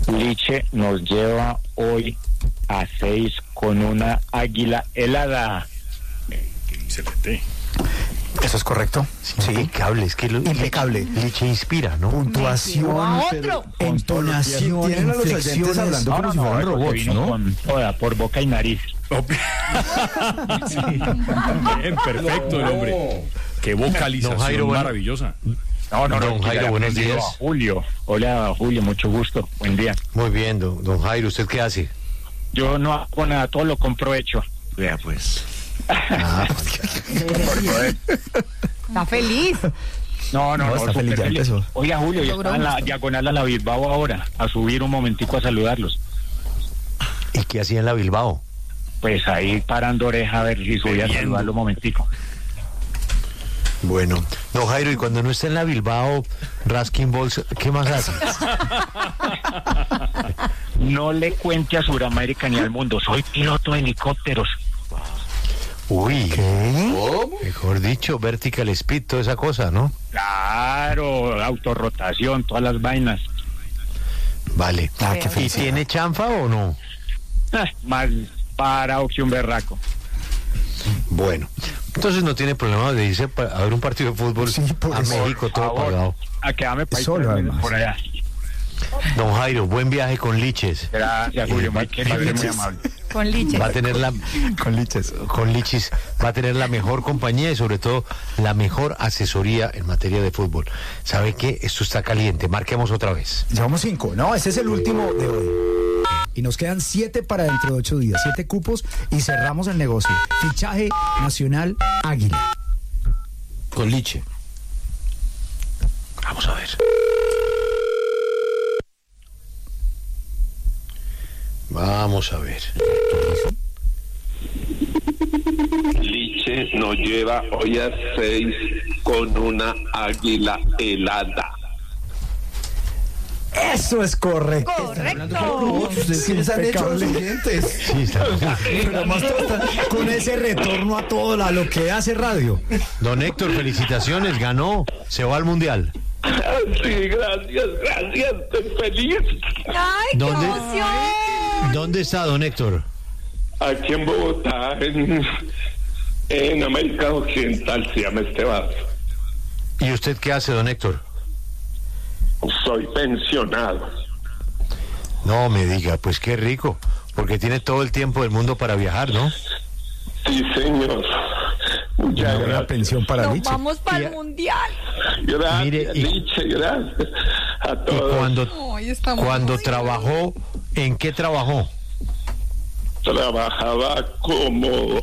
Liche nos lleva hoy a 6 con una águila helada. Excelente. ¿Eso es correcto? Sí, impecable, es que impecable. Liche inspira, ¿no? Puntuación, entonación, tienen a los oyentes inflexiones. hablando como si fueran robots, ¿no? Con toda, por boca y nariz. Bien, perfecto el hombre. Qué vocalización Don Jairo, maravillosa. No, Don Jairo, buenos días. Julio. Hola, Julio, mucho gusto. Buen día. Muy bien, don Jairo, ¿usted qué hace? Yo no hago nada, todo lo compro hecho. Vea, pues. Está feliz. No, está feliz, ya feliz. empezó. Oiga, Julio, yo estaba en la diagonal a la Bilbao ahora, a subir un momentico a saludarlos. ¿Y qué hacía en la Bilbao? Pues ahí parando oreja a ver si subía a saludarlo un momentico. Bueno, don Jairo, y cuando no está en la Bilbao, Raskin Balls, ¿qué más hace? No le cuente a Sudamérica ni al mundo, soy piloto de helicópteros. Uy, ¿Qué? mejor dicho, vertical speed, toda esa cosa, ¿no? Claro, autorrotación, todas las vainas. Vale. Qué ¿Y felicidad. tiene chanfa o no? Más parado que un berraco. Bueno, entonces no tiene problema de irse a ver un partido de fútbol Sí, por a eso. México, todo pagado. A quedarme país Solo, además. por allá. Don Jairo, buen viaje con Liches. Gracias, Julio, muy querido, muy amable. Con liche. Va a tener Con Liches. con Lichis va a tener la mejor compañía y sobre todo la mejor asesoría en materia de fútbol. ¿Sabe qué? Esto está caliente. Marquemos otra vez. Llevamos 5, ¿no? Ese es el último de hoy. Y nos quedan 7 para dentro de 8 días. 7 cupos y cerramos el negocio. Fichaje nacional Águila. Con Liche. Vamos a ver. Vamos a ver. Liche nos lleva hoy a 6 con una águila helada. Eso es correcto. Correcto. Ustedes quiénes han hecho los oyentes. Sí, está. Pero además con ese retorno a todo lo que hace radio. Don Héctor, felicitaciones, ganó, se va al Mundial. Sí, gracias, estoy feliz. ¡Ay, qué ¿Dónde? emoción! ¿Dónde está don Héctor? Aquí en Bogotá, en América Occidental, se llama este barrio. ¿Y usted qué hace, don Héctor? Soy pensionado. No me diga, pues qué rico, porque tiene todo el tiempo del mundo para viajar, ¿no? Sí, señor. Muchas Una buena gracias. pensión para Nos Liches. vamos para el mundial. Gracias, Mire, Liche, gracias a Y todos. Ay, estamos cuando muy trabajó, ¿en qué trabajó? Trabajaba como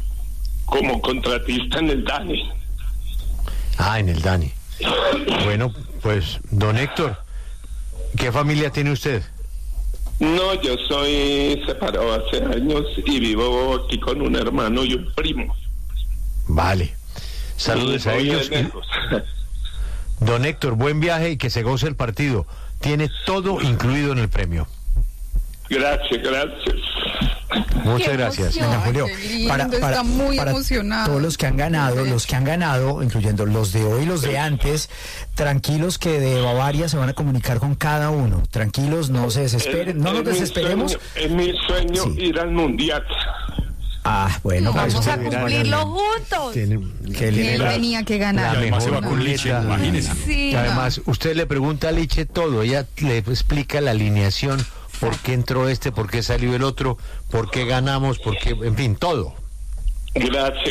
contratista en el DANI. Ah, en el Dani. Bueno, pues, don Héctor, ¿qué familia tiene usted? No, yo soy separado hace años y vivo aquí con un hermano y un primo. Vale. Saludos a Muy ellos. de lejos. Don Héctor, buen viaje y que se goce el partido. Tiene todo incluido en el premio. Gracias. Muchas Qué gracias. emoción. Venga, Julio, Ay, qué lindo, está muy emocionado. todos los que han ganado, incluyendo los de hoy y los de antes, tranquilos que de Bavaria se van a comunicar con cada uno. Tranquilos, no se desesperen, no nos desesperemos. Es mi sueño Sí. ir al mundial. Ah, bueno, pues Vamos eso a cumplirlo juntos. Que Él tenía que la ganar. Además se va mejor con Liche, boleta. imagínese. Sí, Y además, usted le pregunta a Liche todo, ella le explica la alineación, por qué entró este, por qué salió el otro, por qué ganamos, por qué, en fin, todo. Gracias.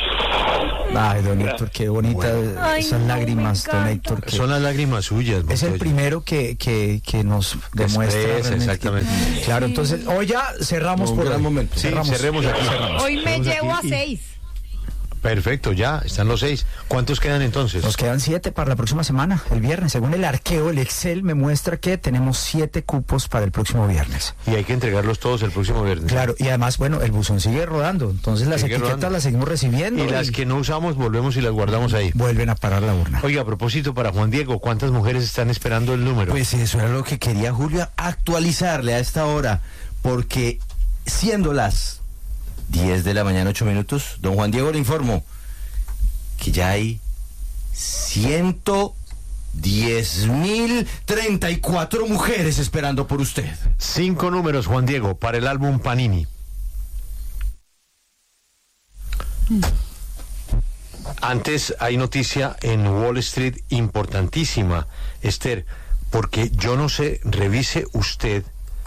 Ay, don Héctor, qué bonita Ay, esas no, lágrimas, me don encanta. Héctor. Que Son las lágrimas suyas. es el Montoya. primero que nos demuestra. Expresa, realmente exactamente. que- claro, entonces, hoy ya cerramos Un por gran hoy. momento. Sí, Cerramos. cerremos aquí. Hoy me Cerremos llevo a aquí y- 6. Perfecto, ya, están los 6. ¿Cuántos quedan entonces? Nos quedan 7 para la próxima semana, el viernes. Según el arqueo, el Excel me muestra que tenemos 7 cupos para el próximo viernes. Y hay que entregarlos todos el próximo viernes. Claro, y además, bueno, el buzón sigue rodando, entonces las Sigue etiquetas rodando. las seguimos recibiendo Y las que no usamos, volvemos y las guardamos ahí. vuelven a parar la urna. Oiga, a propósito, para Juan Diego, ¿cuántas mujeres están esperando el número? Pues eso era lo que quería Julio actualizarle a esta hora, porque siendo las 10 de la mañana, 8 minutos, don Juan Diego le informo que ya hay 100 10.034 mujeres esperando por usted. 5 números, Juan Diego, para el álbum Panini. Antes hay noticia en Wall Street importantísima, Esther, porque yo no sé, revise usted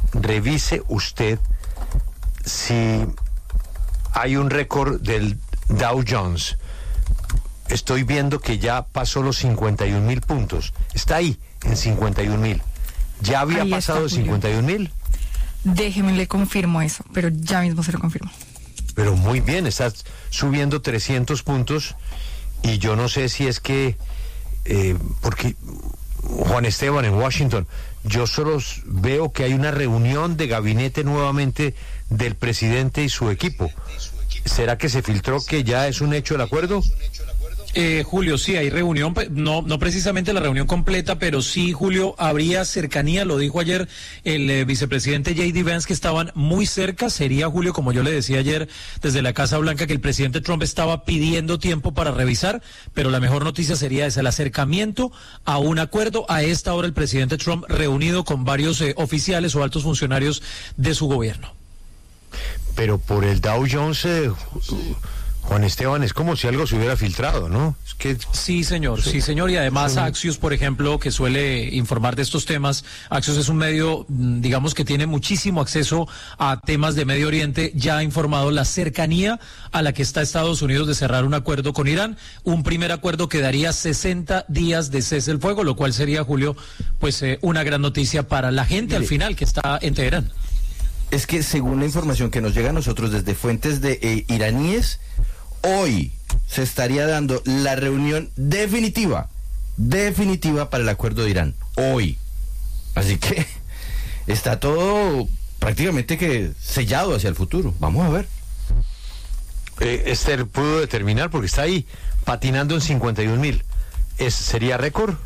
si hay un récord del Dow Jones. Estoy viendo que ya pasó los 51.000 puntos. Está ahí, en 51.000. ¿Ya había Ahí pasado está, 51.000? Déjeme, le confirmo eso, pero ya mismo se lo confirmo. Pero muy bien, estás subiendo 300 puntos y yo no sé si es que, porque Juan Esteban en Washington, yo solo veo que hay una reunión de gabinete nuevamente del presidente y su equipo. ¿Será que se filtró que ya es un hecho el acuerdo? Julio, sí, hay reunión, no precisamente la reunión completa, pero sí, Julio, habría cercanía, lo dijo ayer el vicepresidente J.D. Vance, que estaban muy cerca. Sería, Julio, como yo le decía ayer desde la Casa Blanca, que el presidente Trump estaba pidiendo tiempo para revisar, pero la mejor noticia sería esa, el acercamiento a un acuerdo. A esta hora el presidente Trump reunido con varios oficiales o altos funcionarios de su gobierno. Pero por el Dow Jones, Juan Esteban, es como si algo se hubiera filtrado, ¿no? Es que... Sí, señor, y además Axios, por ejemplo, que suele informar de estos temas, Axios es un medio, digamos, que tiene muchísimo acceso a temas de Medio Oriente, ya ha informado la cercanía a la que está Estados Unidos de cerrar un acuerdo con Irán, un primer acuerdo que daría 60 días de cese el fuego, lo cual sería, Julio, pues una gran noticia para la gente al final que está en Teherán. Es que según la información que nos llega a nosotros desde fuentes de iraníes, hoy se estaría dando la reunión definitiva para el acuerdo de Irán. Hoy. Así que está todo prácticamente que sellado hacia el futuro. Vamos a ver. Esther pudo determinar, porque está ahí patinando en 51.000. ¿Sería récord?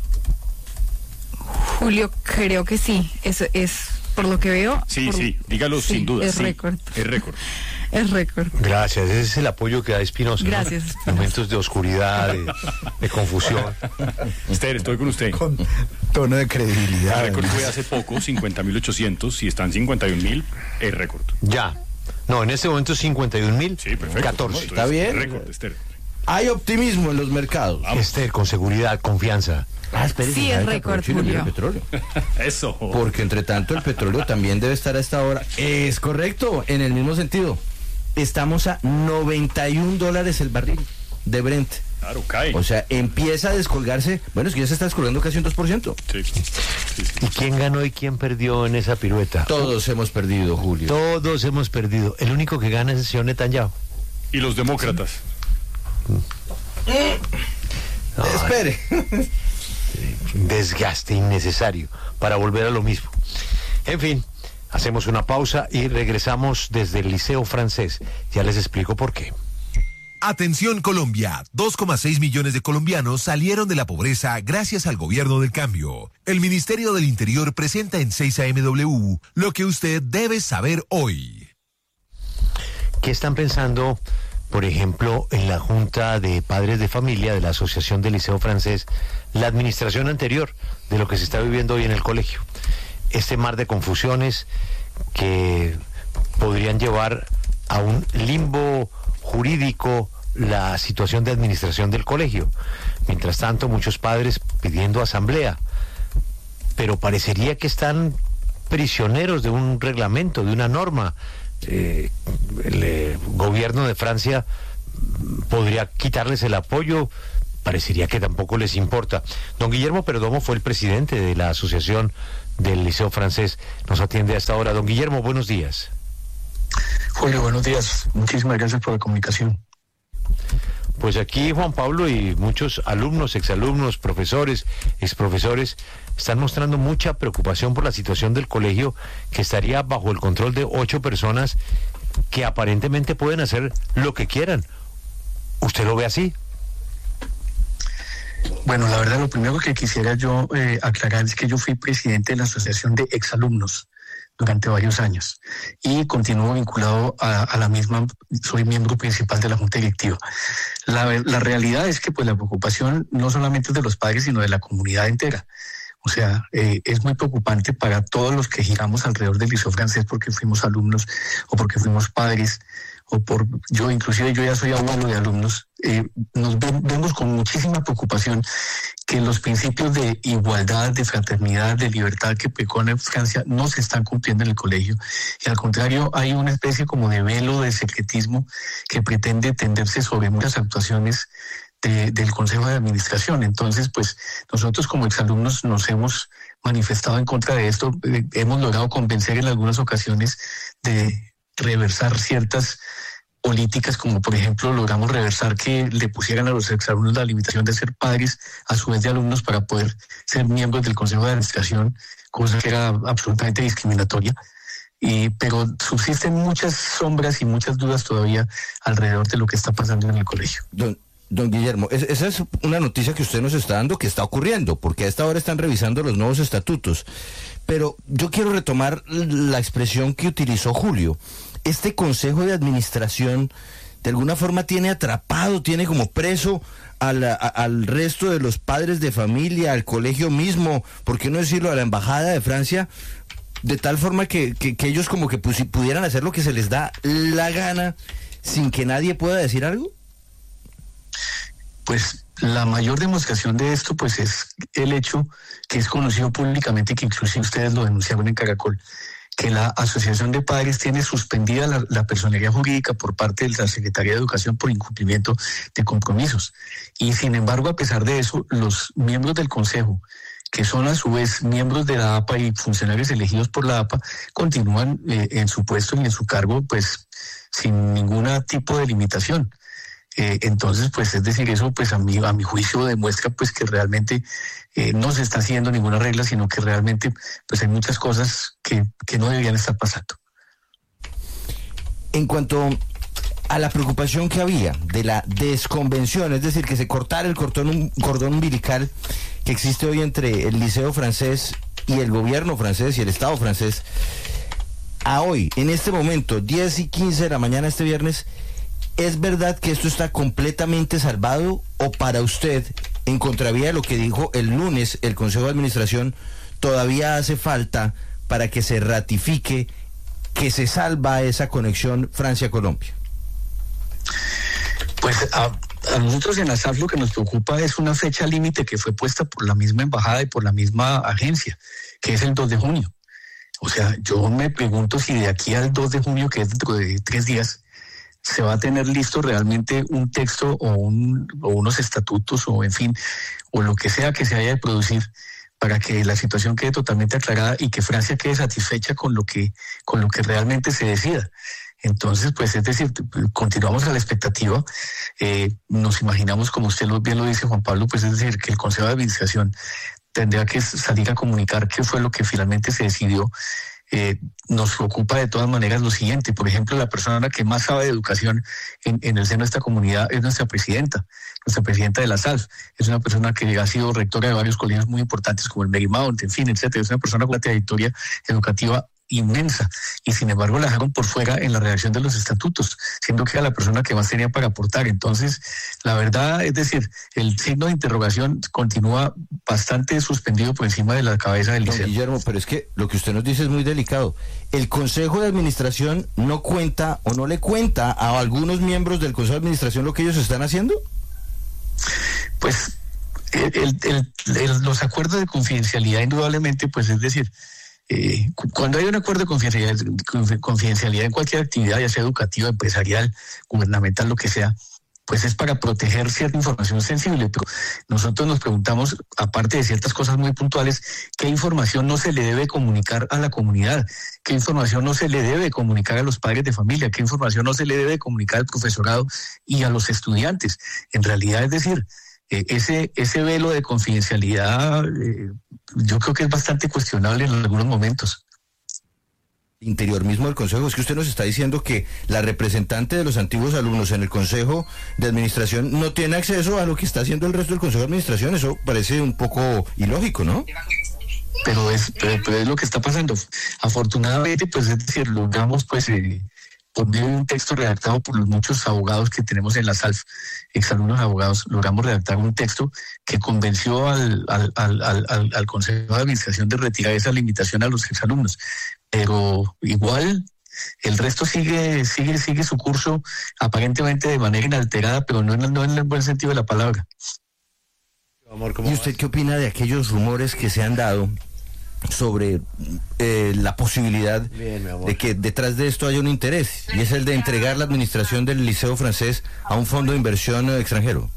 Julio, creo que sí. Eso es, por lo que veo. Sí, dígalo sin duda. Es sí, récord. Es récord. Es récord. Gracias, ese es el apoyo que da Espinosa. Gracias, ¿no? Espinosa. Momentos de oscuridad, de confusión. Esther, estoy con usted. Con tono de credibilidad. El récord fue hace poco, 50.800. Si están 51.000, es récord. Ya. No, en este momento 51.000. Sí, perfecto. 14. ¿Está bien? Récord, Esther. Hay optimismo en los mercados. Esther, con seguridad, confianza. Espérese, Sí, ¿sabe es que récord, aprovecho y le miro el Julio. petróleo? Eso. Porque entre tanto el petróleo también debe estar a esta hora. Es correcto, en el mismo sentido. Estamos a $91 el barril de Brent. Claro, cae. O sea, empieza a descolgarse. Bueno, es que ya se está descolgando casi un 2%. Sí. ¿Y quién ganó y quién perdió en esa pirueta? Todos hemos perdido, Julio. Todos hemos perdido. El único que gana es el señor Netanyahu. Y los demócratas. Espere. Desgaste innecesario para volver a lo mismo. En fin, hacemos una pausa y regresamos desde el Liceo Francés. Ya les explico por qué. Atención Colombia, 2,6 millones de colombianos salieron de la pobreza gracias al gobierno del cambio. El Ministerio del Interior presenta en 6AMW lo que usted debe saber hoy. ¿Qué están pensando, por ejemplo, en la Junta de Padres de Familia de la Asociación del Liceo Francés, la administración anterior de lo que se está viviendo hoy en el colegio? Este mar de confusiones que podrían llevar a un limbo jurídico la situación de administración del colegio. Mientras tanto, muchos padres pidiendo asamblea, pero parecería que están prisioneros de un reglamento, de una norma. El gobierno de Francia podría quitarles el apoyo, parecería que tampoco les importa. Don Guillermo Perdomo fue el presidente de la Asociación del Liceo Francés, nos atiende a esta hora. Don Guillermo, buenos días. Julio, buenos días. Muchísimas gracias por la comunicación. Pues aquí Juan Pablo y muchos alumnos, exalumnos, profesores, exprofesores están mostrando mucha preocupación por la situación del colegio, que estaría bajo el control de 8 personas que aparentemente pueden hacer lo que quieran. ¿Usted lo ve así? Bueno, la verdad, lo primero que quisiera yo aclarar es que yo fui presidente de la Asociación de Exalumnos durante varios años y continúo vinculado a la misma, soy miembro principal de la Junta Directiva. La realidad es que pues la preocupación no solamente es de los padres, sino de la comunidad entera. O sea, es muy preocupante para todos los que giramos alrededor del Liceo Francés porque fuimos alumnos o porque fuimos padres yo ya soy abuelo de alumnos. Nos vemos con muchísima preocupación que los principios de igualdad, de fraternidad, de libertad que precona Francia no se están cumpliendo en el colegio. Y al contrario, hay una especie como de velo de secretismo que pretende tenderse sobre muchas actuaciones del Consejo de Administración. Entonces, pues nosotros como exalumnos nos hemos manifestado en contra de esto. Hemos logrado convencer en algunas ocasiones de reversar ciertas políticas, como por ejemplo logramos reversar que le pusieran a los exalumnos la limitación de ser padres a su vez de alumnos para poder ser miembros del Consejo de Administración, cosa que era absolutamente discriminatoria. Pero subsisten muchas sombras y muchas dudas todavía alrededor de lo que está pasando en el colegio. Don Guillermo, esa es una noticia que usted nos está dando, que está ocurriendo, porque a esta hora están revisando los nuevos estatutos. Pero yo quiero retomar la expresión que utilizó Julio. Este Consejo de Administración de alguna forma tiene atrapado, tiene como preso al resto de los padres de familia, al colegio mismo, ¿por qué no decirlo?, a la Embajada de Francia, de tal forma que ellos como que pudieran hacer lo que se les da la gana sin que nadie pueda decir algo. Pues la mayor demostración de esto pues es el hecho que es conocido públicamente, que inclusive ustedes lo denunciaron en Caracol, que la Asociación de Padres tiene suspendida la personería jurídica por parte de la Secretaría de Educación por incumplimiento de compromisos. Y sin embargo, a pesar de eso, los miembros del Consejo, que son a su vez miembros de la APA y funcionarios elegidos por la APA, continúan en su puesto y en su cargo pues sin ningún tipo de limitación. Entonces, pues es decir, eso pues a mi juicio demuestra pues que realmente no se está haciendo ninguna regla, sino que realmente pues hay muchas cosas que no deberían estar pasando. En cuanto a la preocupación que había de la desconvención, es decir, que se cortara el cordón umbilical que existe hoy entre el Liceo Francés y el gobierno francés y el Estado francés, a hoy, en este momento, 10:15 de la mañana este viernes, ¿es verdad que esto está completamente salvado o para usted, en contravía de lo que dijo el lunes el Consejo de Administración, todavía hace falta para que se ratifique que se salva esa conexión Francia-Colombia? Pues a nosotros en ASAF lo que nos preocupa es una fecha límite que fue puesta por la misma embajada y por la misma agencia, que es el 2 de junio. O sea, yo me pregunto si de aquí al 2 de junio, que es dentro de 3 días, se va a tener listo realmente un texto o unos estatutos o en fin, o lo que sea que se haya de producir para que la situación quede totalmente aclarada y que Francia quede satisfecha con lo que realmente se decida. Entonces, pues es decir, continuamos a la expectativa, nos imaginamos, como usted bien lo dice, Juan Pablo, pues es decir, que el Consejo de Administración tendrá que salir a comunicar qué fue lo que finalmente se decidió. Nos preocupa de todas maneras lo siguiente: por ejemplo, la persona que más sabe de educación en el seno de esta comunidad es nuestra presidenta de la SALF. Es una persona que ha sido rectora de varios colegios muy importantes como el Marymount, en fin, etcétera. Es una persona con una trayectoria educativa inmensa, y sin embargo la dejaron por fuera en la redacción de los estatutos, siendo que era la persona que más tenía para aportar. Entonces, la verdad, es decir, el signo de interrogación continúa bastante suspendido por encima de la cabeza del liceo. Guillermo, pero es que lo que usted nos dice es muy delicado. El Consejo de Administración no cuenta o no le cuenta a algunos miembros del Consejo de Administración lo que ellos están haciendo. Pues los acuerdos de confidencialidad, indudablemente, pues es decir, cuando hay un acuerdo de confidencialidad en cualquier actividad, ya sea educativa, empresarial, gubernamental, lo que sea, pues es para proteger cierta información sensible. Pero nosotros nos preguntamos, aparte de ciertas cosas muy puntuales, ¿qué información no se le debe comunicar a la comunidad? ¿Qué información no se le debe comunicar a los padres de familia? ¿Qué información no se le debe comunicar al profesorado y a los estudiantes? En realidad, es decir, ese velo de confidencialidad yo creo que es bastante cuestionable en algunos momentos. Interior mismo del Consejo, es que usted nos está diciendo que la representante de los antiguos alumnos en el Consejo de Administración no tiene acceso a lo que está haciendo el resto del Consejo de Administración. Eso parece un poco ilógico, ¿no? pero es lo que está pasando. Afortunadamente, pues es decir, logramos pues por medio de un texto redactado por los muchos abogados que tenemos en la SALF, exalumnos abogados, logramos redactar un texto que convenció al Consejo de Administración de retirar esa limitación a los exalumnos. Pero igual el resto sigue su curso aparentemente de manera inalterada, pero no en el buen sentido de la palabra. ¿Y usted qué opina de aquellos rumores que se han dado sobre la posibilidad de que detrás de esto haya un interés, y es el de entregar la administración del Liceo Francés a un fondo de inversión extranjero?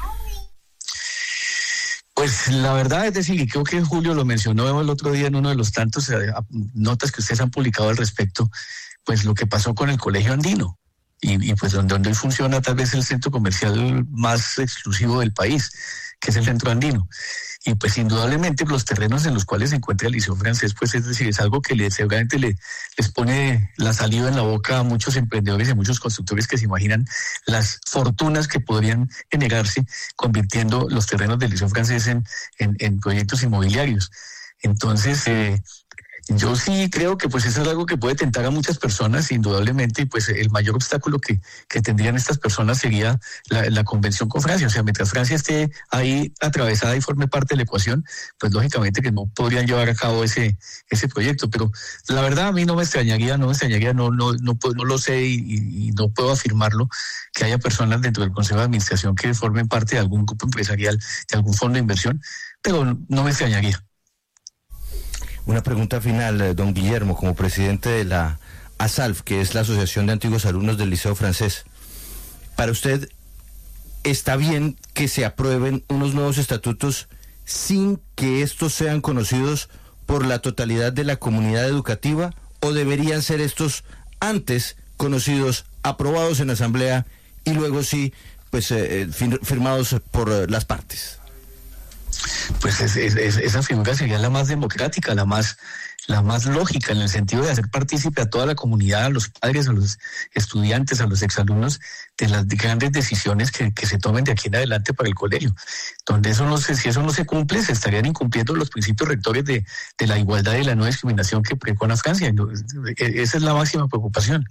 Pues la verdad, es decir, y creo que Julio lo mencionó el otro día en uno de los tantos notas que ustedes han publicado al respecto, pues lo que pasó con el Colegio Andino, y pues donde hoy funciona tal vez el centro comercial más exclusivo del país, que es el Centro Andino. Y pues indudablemente los terrenos en los cuales se encuentra el Liceo Francés, pues es decir, es algo que seguramente les pone la saliva en la boca a muchos emprendedores y a muchos constructores que se imaginan las fortunas que podrían generarse convirtiendo los terrenos del Liceo Francés en proyectos inmobiliarios. Entonces, yo sí creo que pues eso es algo que puede tentar a muchas personas, indudablemente, y pues el mayor obstáculo que tendrían estas personas sería la convención con Francia. O sea, mientras Francia esté ahí atravesada y forme parte de la ecuación, pues lógicamente que no podrían llevar a cabo ese proyecto. Pero la verdad a mí no me extrañaría, no lo sé y no puedo afirmarlo, que haya personas dentro del Consejo de Administración que formen parte de algún grupo empresarial, de algún fondo de inversión, pero no me extrañaría. Una pregunta final, don Guillermo, como presidente de la ASALF, que es la Asociación de Antiguos Alumnos del Liceo Francés. ¿Para usted está bien que se aprueben unos nuevos estatutos sin que estos sean conocidos por la totalidad de la comunidad educativa, o deberían ser estos antes conocidos, aprobados en asamblea y luego sí pues firmados por las partes? Pues esa figura sería la más democrática, la más lógica, en el sentido de hacer partícipe a toda la comunidad, a los padres, a los estudiantes, a los exalumnos, de las grandes decisiones que se tomen de aquí en adelante para el colegio. Donde si eso no se cumple, se estarían incumpliendo los principios rectores de la igualdad y la no discriminación que precona Francia. Esa es la máxima preocupación.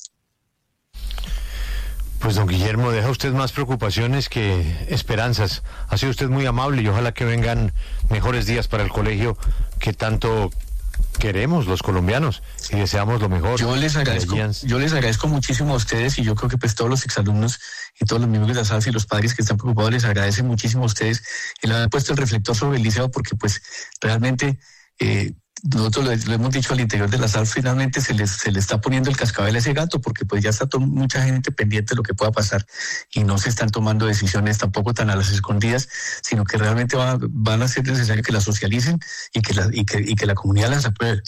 Pues don Guillermo, deja usted más preocupaciones que esperanzas. Ha sido usted muy amable y ojalá que vengan mejores días para el colegio que tanto queremos los colombianos y deseamos lo mejor. Yo les agradezco muchísimo a ustedes, y yo creo que pues todos los exalumnos y todos los miembros de la SALF y los padres que están preocupados les agradecen muchísimo a ustedes el haber puesto el reflector sobre el liceo, porque pues realmente nosotros lo hemos dicho al interior de la SALF, finalmente se le está poniendo el cascabel a ese gato, porque pues ya está mucha gente pendiente de lo que pueda pasar y no se están tomando decisiones tampoco tan a las escondidas, sino que realmente van a ser necesarias que las socialicen y que la comunidad las apruebe.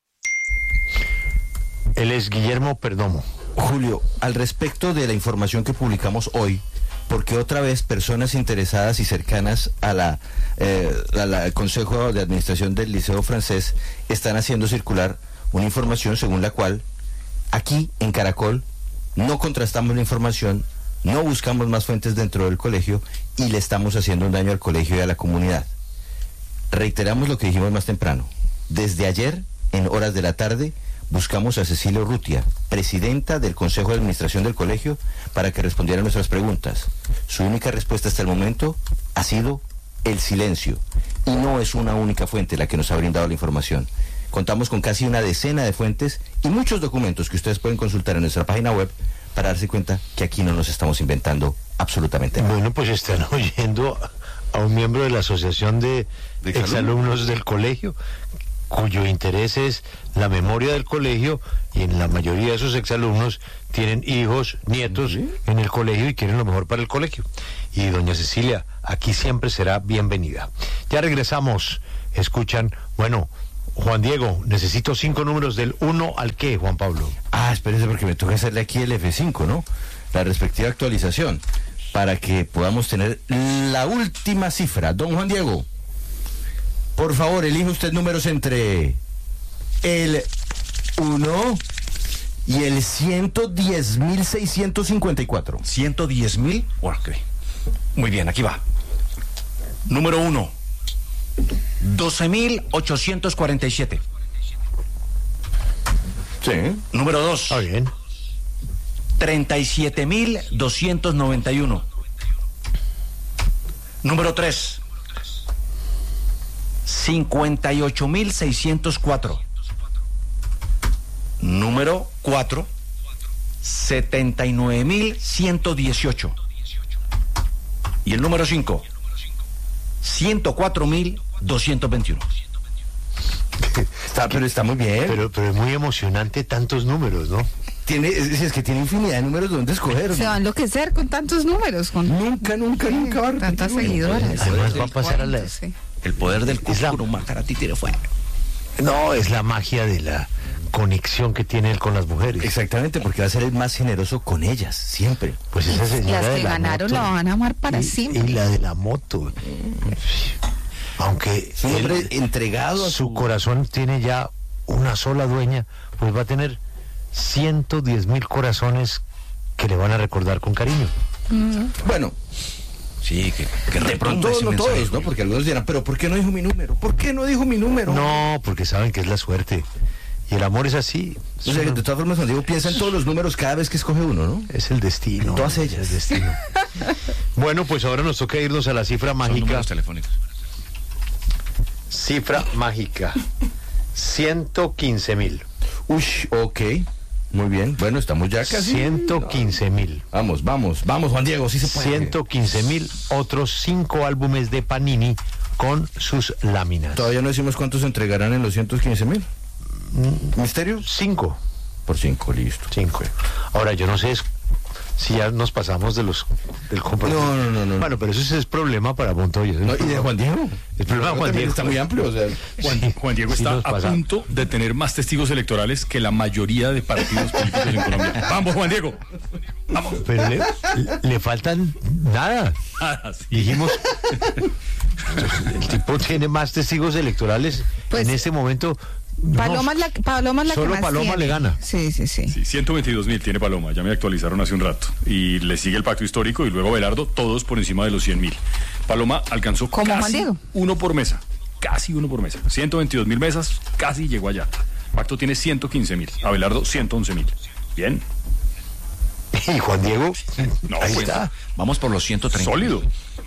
Él es Guillermo Perdomo. Julio, al respecto de la información que publicamos hoy, porque otra vez personas interesadas y cercanas al Consejo de Administración del Liceo Francés están haciendo circular una información según la cual aquí en Caracol no contrastamos la información, no buscamos más fuentes dentro del colegio y le estamos haciendo un daño al colegio y a la comunidad. Reiteramos lo que dijimos más temprano. Desde ayer, en horas de la tarde, buscamos a Cecilia Urrutia, presidenta del Consejo de Administración del colegio, para que respondiera a nuestras preguntas. Su única respuesta hasta el momento ha sido el silencio. Y no es una única fuente la que nos ha brindado la información. Contamos con casi una decena de fuentes y muchos documentos que ustedes pueden consultar en nuestra página web para darse cuenta que aquí no nos estamos inventando absolutamente nada. Bueno, pues están oyendo a un miembro de la Asociación de Exalumnos del colegio, cuyo interés es la memoria del colegio, y en la mayoría de esos exalumnos tienen hijos, nietos en el colegio y quieren lo mejor para el colegio. Y doña Cecilia, aquí siempre será bienvenida. Ya regresamos. Escuchan, bueno, Juan Diego, necesito 5 números del 1 al qué, Juan Pablo. Espérese, porque me toca hacerle aquí el F5, ¿no? La respectiva actualización, para que podamos tener la última cifra. Don Juan Diego, por favor, elija usted números entre el 1 y el 110.654. ¿110.000? Ok. Muy bien, aquí va. Número 1, 12.847. Sí. Número 2. Está bien. 37.291. Número 3. 58.604. Número 4. 79.118. Y el número 5. 104.221. Pero está muy bien. Pero es muy emocionante tantos números, ¿no? Es que tiene infinidad de números donde escoger. Se va a enloquecer con tantos números. Con nunca va a repetir tantas uno. seguidoras. Además va a pasar a la... Sí. El poder del Kukuru Makarati tiene fuego. No, es la magia de la conexión que tiene él con las mujeres. Exactamente, porque va a ser el más generoso con ellas, siempre. Pues esa señora Las de que la ganaron moto, la van a amar para y siempre. la de la moto. Aunque Es un hombre entregado a su corazón tiene ya una sola dueña, pues va a tener 110,000 corazones que le van a recordar con cariño. Bueno, Sí, que de pronto retumbe ese no mensaje. todos, ¿no? Porque algunos dirán, pero ¿por qué no dijo mi número? ¿Por qué no dijo mi número? No, porque saben que es la suerte. Y el amor es así. O sea, que de todas formas, Juan Diego piensa en todos los números cada vez que escoge uno, ¿no? Es el destino. Todas ellas. Es el destino. Bueno, pues ahora nos toca irnos a la cifra Son mágica. números telefónicos. Cifra mágica. 115,000. Uy, ok. Muy bien. Bueno, estamos ya casi. 115,000. Vamos, Juan Diego, sí se puede. 115,000. Otros 5 álbumes de Panini con sus láminas. Todavía no decimos cuántos se entregarán en los 115,000. ¿Misterio? 5. Por 5, listo. 5. Ahora, yo no sé si ya nos pasamos del compromiso. No. Bueno, pero eso es problema para Montoya. No, ¿y de Juan Diego? El problema de Juan Diego está muy amplio. O sea, Juan Diego sí está nos a pasa. punto de tener más testigos electorales que la mayoría de partidos políticos en Colombia. Vamos, Juan Diego. Vamos. Pero le faltan nada. Ah, sí. Dijimos, el tipo tiene más testigos electorales Pues, en este momento. Paloma es la solo que más Paloma tiene. le gana. Sí. Sí, 122,000 tiene Paloma, ya me actualizaron hace un rato. Y le sigue el pacto histórico y luego Belardo, todos por encima de los 100,000. Paloma alcanzó ¿Como Juan casi Diego? uno por mesa. Casi uno por mesa. 122,000 mesas, casi llegó allá. Pacto tiene 115,000. Abelardo, 111,000. Bien. Y Juan Diego, No, ahí pues, está. Vamos por los 130. Sólido.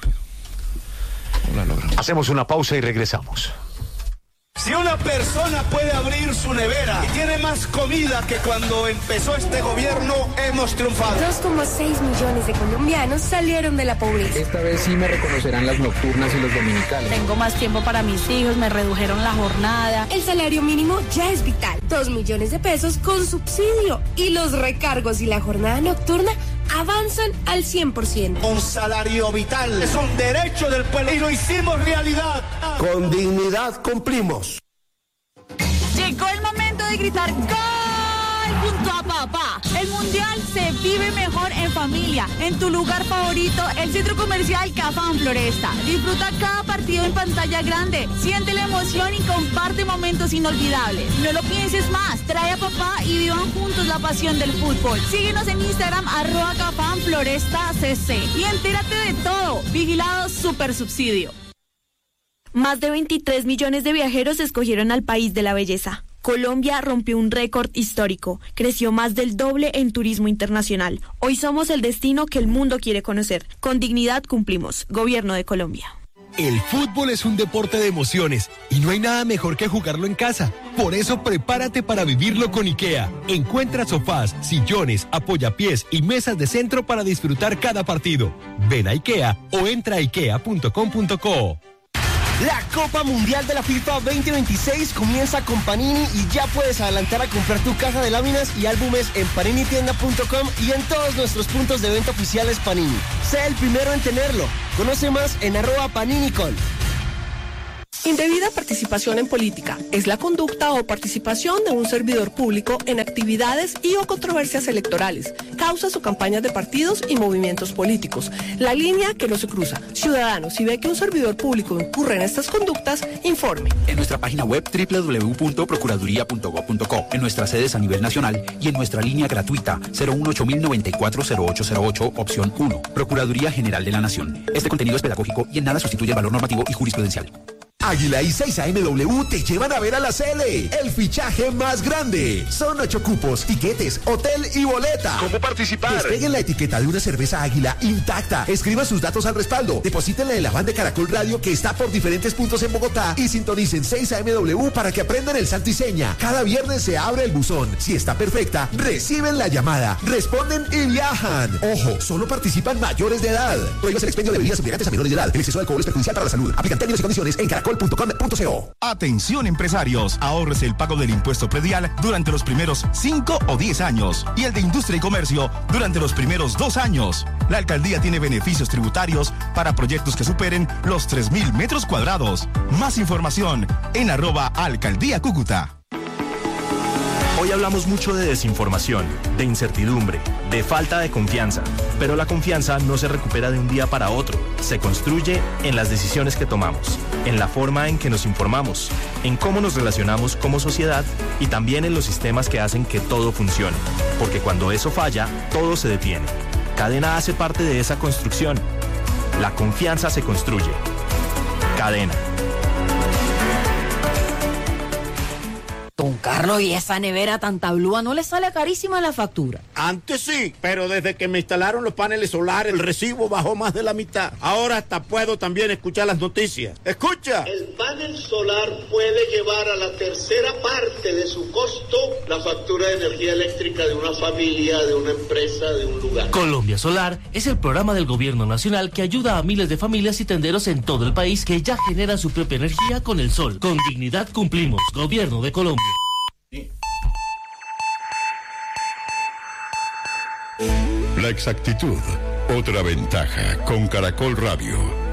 Hacemos una pausa y regresamos. Si una persona puede abrir su nevera y tiene más comida que cuando empezó este gobierno, hemos triunfado. 2,6 millones de colombianos salieron de la pobreza. Esta vez sí me reconocerán las nocturnas y los dominicales. Tengo más tiempo para mis hijos, me redujeron la jornada. El salario mínimo ya es vital. 2 millones de pesos con subsidio. Y los recargos y la jornada nocturna avanzan al 100%. Un salario vital es un derecho del pueblo y lo hicimos realidad. Con dignidad cumplimos. Llegó el momento de gritar ¡Gol! Junto a papá. El mundial se vive mejor en familia. En tu lugar favorito, el centro comercial Cafam Floresta. Disfruta cada partido en pantalla grande. Siente la emoción y comparte momentos inolvidables. No lo pienses más. Trae a papá y vivan juntos la pasión del fútbol. Síguenos en Instagram @Cafam Floresta CC. Y entérate de todo. Vigilado Super Subsidio. Más de 23 millones de viajeros escogieron al país de la belleza. Colombia rompió un récord histórico. Creció más del doble en turismo internacional. Hoy somos el destino que el mundo quiere conocer. Con dignidad cumplimos. Gobierno de Colombia. El fútbol es un deporte de emociones y no hay nada mejor que jugarlo en casa. Por eso prepárate para vivirlo con IKEA. Encuentra sofás, sillones, apoyapiés y mesas de centro para disfrutar cada partido. Ven a IKEA o entra a ikea.com.co. La Copa Mundial de la FIFA 2026 comienza con Panini y ya puedes adelantar a comprar tu caja de láminas y álbumes en paninitienda.com y en todos nuestros puntos de venta oficiales Panini. Sé el primero en tenerlo. Conoce más en @paninicol. Indebida participación en política es la conducta o participación de un servidor público en actividades y o controversias electorales, causas o campañas de partidos y movimientos políticos. La línea que no se cruza. Ciudadanos, si ve que un servidor público incurre en estas conductas, informe. En nuestra página web www.procuraduría.gov.co, en nuestras sedes a nivel nacional y en nuestra línea gratuita 018-094-0808, opción 1. Procuraduría General de la Nación. Este contenido es pedagógico y en nada sustituye el valor normativo y jurisprudencial. Águila y 6AMW te llevan a ver a la Cele, el fichaje más grande. Son 8 cupos, tiquetes, hotel y boleta. ¿Cómo participar? Despeguen la etiqueta de una cerveza Águila intacta. Escriban sus datos al respaldo. Deposítenla en la van de Caracol Radio que está por diferentes puntos en Bogotá y sintonicen 6AMW para que aprendan el santo y seña. Cada viernes se abre el buzón. Si está perfecta, reciben la llamada, responden y viajan. Ojo, solo participan mayores de edad. Prohíbas el expendio de bebidas embriagantes a menores de edad. El exceso de alcohol es perjudicial para la salud. Aplican términos y condiciones en caracol.com.co. Atención empresarios, ahorres el pago del impuesto predial durante los primeros 5 o 10 años y el de industria y comercio durante los primeros 2 años. La alcaldía tiene beneficios tributarios para proyectos que superen los 3.000 metros cuadrados. Más información en @alcaldía Cúcuta. Hoy hablamos mucho de desinformación, de incertidumbre, de falta de confianza, pero la confianza no se recupera de un día para otro, se construye en las decisiones que tomamos, en la forma en que nos informamos, en cómo nos relacionamos como sociedad y también en los sistemas que hacen que todo funcione, porque cuando eso falla, todo se detiene. Cadena hace parte de esa construcción. La confianza se construye. Cadena. Don Carlos, ¿y esa nevera tan tablúa no le sale carísima la factura? Antes sí, pero desde que me instalaron los paneles solares, el recibo bajó más de la mitad. Ahora hasta puedo también escuchar las noticias. ¡Escucha! El panel solar puede llevar a la tercera parte de su costo la factura de energía eléctrica de una familia, de una empresa, de un lugar. Colombia Solar es el programa del gobierno nacional que ayuda a miles de familias y tenderos en todo el país que ya generan su propia energía con el sol. Con dignidad cumplimos. Gobierno de Colombia. La exactitud, otra ventaja con Caracol Radio.